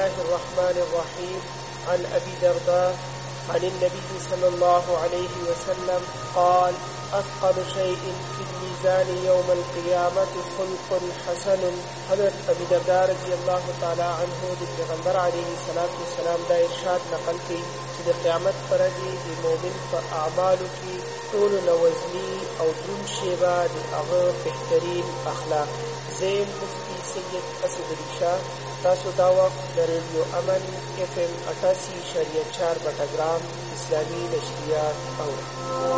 الله الرحمن الرحيم عن أبي درداء عن النبي صلى الله عليه وسلم قال أثقل شيء في الميزان يوم القيامة خلق حسن. حضرت ابی درداء رضی اللہ تعالی عنہ د پیغمبر علیه الصلاۃ والسلام دا ارشاد نقل کړي چې د قیامت پر ورځ د مؤمن په اعمالو کې ټولو نه وزني او دروند شی به د هغه بهترین اخلاق. زه مفتی سید اسدعلی شاه، تاسو دا وخت د ریډیو امن FM 88.4 بټګرام اسلامي نشریات اورئ.